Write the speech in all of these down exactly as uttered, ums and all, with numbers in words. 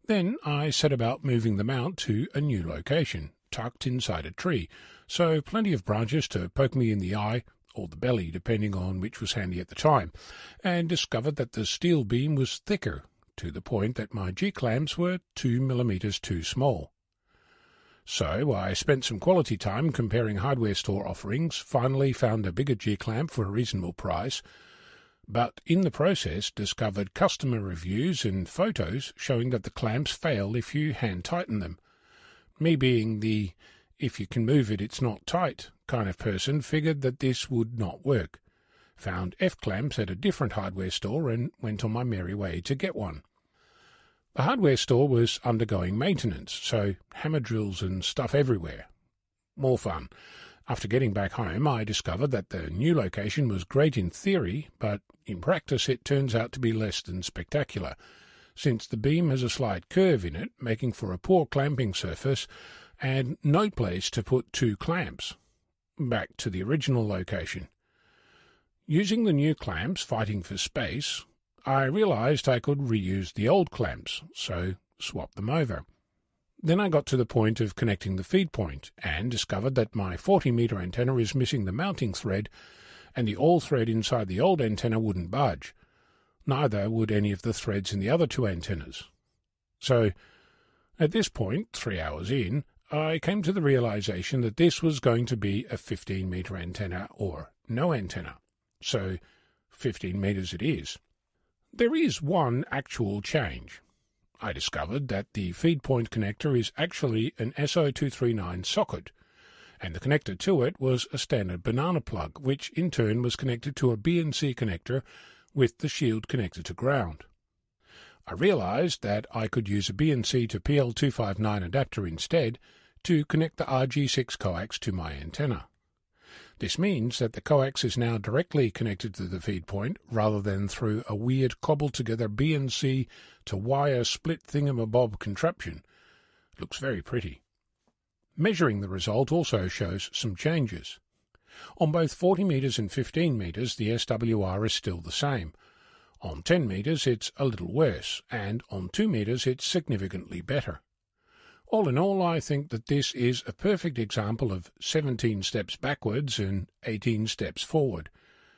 Then I set about moving the mount to a new location, tucked inside a tree, so plenty of branches to poke me in the eye, or the belly, depending on which was handy at the time, and discovered that the steel beam was thicker, to the point that my G-clamps were two millimetres too small. So I spent some quality time comparing hardware store offerings, finally found a bigger G-clamp for a reasonable price, but in the process discovered customer reviews and photos showing that the clamps fail if you hand-tighten them. Me being the if you can move it it's not tight kind of person figured that this would not work. Found F-clamps at a different hardware store and went on my merry way to get one. The hardware store was undergoing maintenance, so hammer drills and stuff everywhere. More fun. After getting back home, I discovered that the new location was great in theory, but in practice it turns out to be less than spectacular, since the beam has a slight curve in it, making for a poor clamping surface, and no place to put two clamps. Back to the original location. Using the new clamps, fighting for space, I realized I could reuse the old clamps, so swapped them over. Then I got to the point of connecting the feed point, and discovered that my forty metre antenna is missing the mounting thread, and the all thread inside the old antenna wouldn't budge. Neither would any of the threads in the other two antennas. So, at this point, three hours in, I came to the realization that this was going to be a fifteen metre antenna or no antenna. So, fifteen metres it is. There is one actual change. I discovered that the feed point connector is actually an S O two thirty-nine socket, and the connector to it was a standard banana plug, which in turn was connected to a B N C connector with the shield connected to ground. I realized that I could use a B N C to P L two fifty-nine adapter instead to connect the R G six coax to my antenna. This means that the coax is now directly connected to the feed point rather than through a weird cobbled-together B N C to wire split thingamabob contraption. Looks very pretty. Measuring the result also shows some changes. On both forty metres and fifteen metres the S W R is still the same. On ten metres it's a little worse, and on two metres it's significantly better. All in all, I think that this is a perfect example of seventeen steps backwards and eighteen steps forward.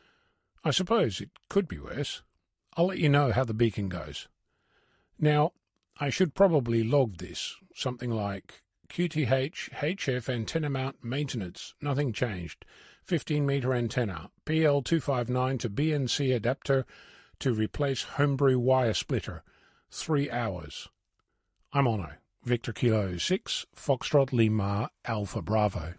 I suppose it could be worse. I'll let you know how the beacon goes. Now, I should probably log this, something like Q T H H F antenna mount maintenance, nothing changed, fifteen metre antenna, P L two fifty-nine to B N C adapter to replace homebrew wire splitter, three hours. I'm Ono. Victor Kilo six, Foxtrot Lima, Alpha Bravo.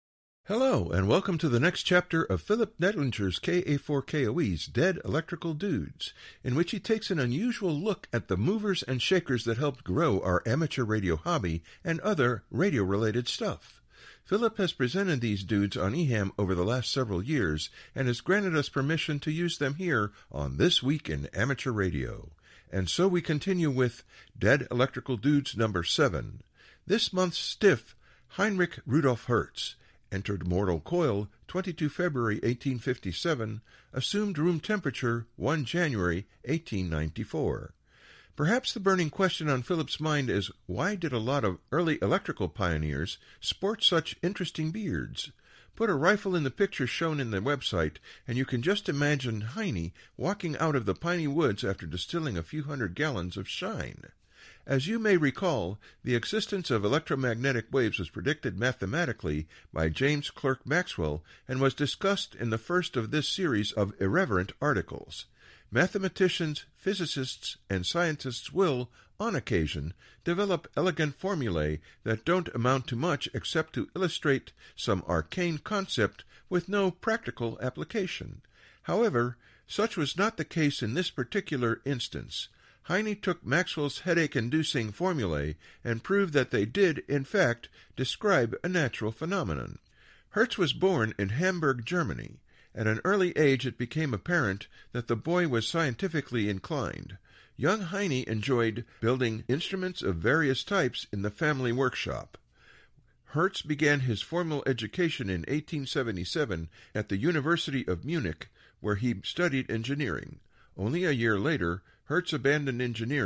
Hello, and welcome to the next chapter of Philip Nedlinger's K A four K O E's Dead Electrical Dudes, in which he takes an unusual look at the movers and shakers that helped grow our amateur radio hobby and other radio-related stuff. Philip has presented these dudes on E H A M over the last several years and has granted us permission to use them here on This Week in Amateur Radio. And so we continue with Dead Electrical Dudes number seven. This month's stiff, Heinrich Rudolf Hertz, entered mortal coil twenty-second of February eighteen fifty-seven, assumed room temperature first of January eighteen ninety-four. Perhaps the burning question on Philip's mind is, why did a lot of early electrical pioneers sport such interesting beards? Put a rifle in the picture shown in the website, and you can just imagine Heine walking out of the piney woods after distilling a few hundred gallons of shine. As you may recall, the existence of electromagnetic waves was predicted mathematically by James Clerk Maxwell and was discussed in the first of this series of irreverent articles. Mathematicians, physicists, and scientists will, on occasion, develop elegant formulae that don't amount to much except to illustrate some arcane concept with no practical application. However, such was not the case in this particular instance. Heine took Maxwell's headache-inducing formulae and proved that they did, in fact, describe a natural phenomenon. Hertz was born in Hamburg, Germany. At an early age it became apparent that the boy was scientifically inclined. Young Heine enjoyed building instruments of various types in the family workshop. Hertz began his formal education in eighteen seventy-seven at the University of Munich, where he studied engineering. Only a year later, Hertz abandoned engineering,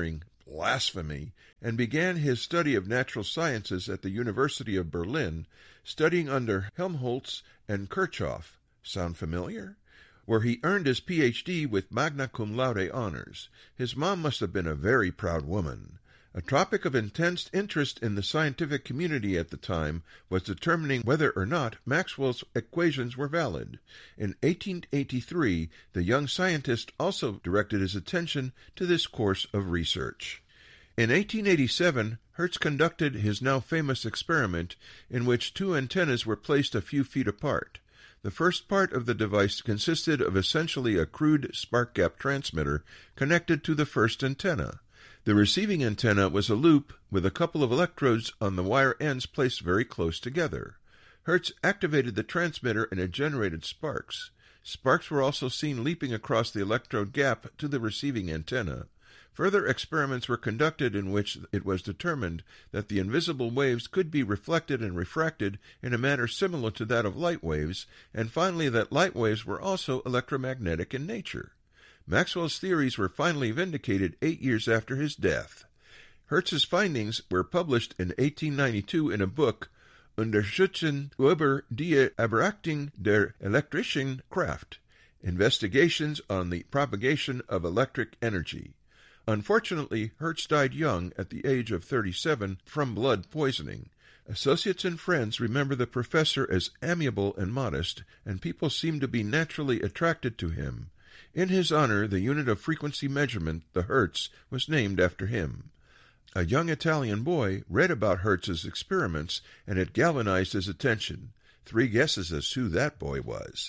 blasphemy, and began his study of natural sciences at the University of Berlin, studying under Helmholtz and Kirchhoff. Sound familiar? Where he earned his P H D with magna cum laude honors. His mom must have been a very proud woman. A topic of intense interest in the scientific community at the time was determining whether or not Maxwell's equations were valid. In eighteen eighty-three, the young scientist also directed his attention to this course of research. In eighteen eighty-seven, Hertz conducted his now famous experiment in which two antennas were placed a few feet apart. The first part of the device consisted of essentially a crude spark gap transmitter connected to the first antenna. The receiving antenna was a loop with a couple of electrodes on the wire ends placed very close together. Hertz activated the transmitter and it generated sparks. Sparks were also seen leaping across the electrode gap to the receiving antenna. Further experiments were conducted in which it was determined that the invisible waves could be reflected and refracted in a manner similar to that of light waves, and finally that light waves were also electromagnetic in nature. Maxwell's theories were finally vindicated eight years after his death. Hertz's findings were published in eighteen ninety-two in a book, Untersuchungen über die Beobachtung der elektrischen Kraft, Investigations on the Propagation of Electric Energy. Unfortunately, Hertz died young at the age of thirty-seven from blood poisoning. Associates and friends remember the professor as amiable and modest, and people seem to be naturally attracted to him. In his honor, the unit of frequency measurement, the Hertz, was named after him. A young Italian boy read about Hertz's experiments, and it galvanized his attention. Three guesses as to who that boy was.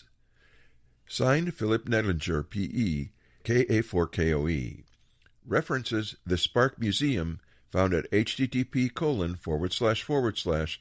Signed, Philip Nedlinger, P E, K A four K O E. References the Spark Museum, found at http colon forward slash forward slash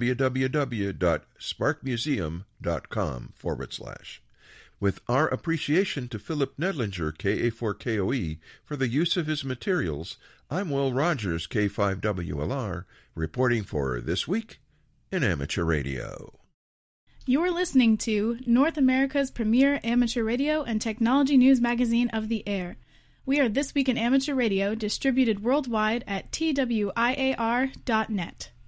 www.sparkmuseum.com forward slash. With our appreciation to Philip Nedlinger, K A four K O E, for the use of his materials, I'm Will Rogers, K five W L R, reporting for This Week in Amateur Radio. You're listening to North America's premier amateur radio and technology news magazine of the air. We are This Week in Amateur Radio, distributed worldwide at T W I A R dot net.